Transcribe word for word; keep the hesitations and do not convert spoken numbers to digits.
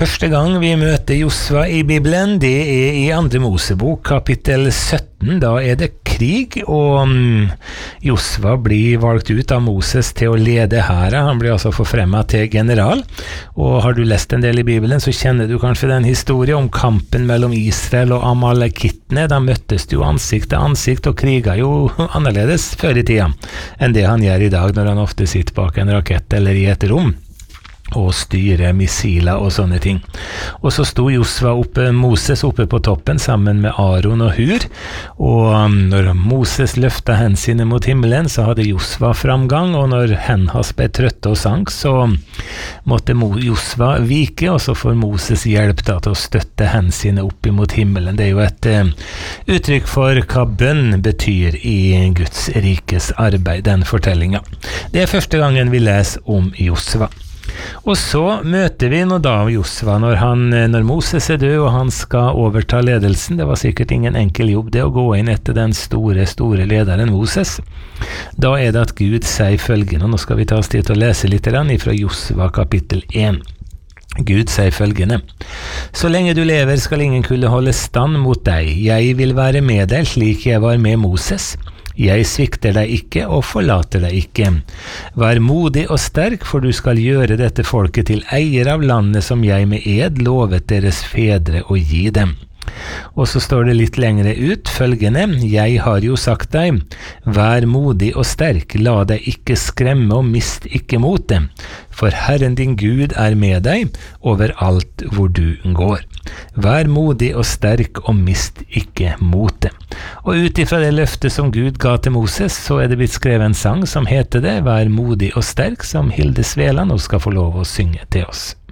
Første gang vi møter Josva i Bibelen, det er i andre Mosebok, kapittel sytten. Da er det krig, og um, Josva blir valgt ut av Moses til å lede hæren. Han blir altså forfremmet til general. Og har du lest en del i Bibelen, så kjenner du kanskje den historien om kampen mellom Israel og Amalekittene. Da møttes du ansikt til ansikt og kriget jo annerledes før i tida enn det han gjør i dag, når han ofte sitter bak en rakett eller i et rom og styre missiler og sånne ting. Og så sto Josva oppe, Moses oppe på toppen sammen med Aaron og Hur, og når Moses løftet hendene sine mot himmelen, så hadde Josva framgang, og når hendene hans ble trøtte og sank, så måtte Josva vike, og så får Moses hjelp da, til å støtte hendene sine opp imot himmelen. Det er jo et uh, uttrykk for hva bønn betyr i Guds rikes arbeid, den fortellingen. Det er første gangen vi leser om Josva. Og så møter vi nå da Josva når, han, når Moses er død og han skal overta ledelsen. Det var sikkert ingen enkel jobb det å gå inn etter den store, store lederen Moses. Da er det at Gud sier følgende, og nå skal vi ta oss tid til å lese litt fra Josva kapittel én. Gud sier følgende: Så lenge du lever skal ingen kunne holde stand mot deg. Jeg vil være med deg slik jeg var med Moses. Jeg svikter deg ikke og forlater deg ikke. Vær modig og sterk, for du skal gjøre dette folket til eier av landet som jeg med ed lovet deres fedre å gi dem. Og så står det litt lengre ut følgende: Jeg har jo sagt deg, vær modig og sterk, la deg ikke skremme og mist ikke motet, for Herren din Gud er med deg overalt hvor du går. Vær modig og sterk og mist ikke motet. Og ut ifra det løftet som Gud ga til Moses, så er det blitt skrevet en sang som heter det, Vær modig og sterk, som Hilde Sveland nå skal få lov å synge til oss.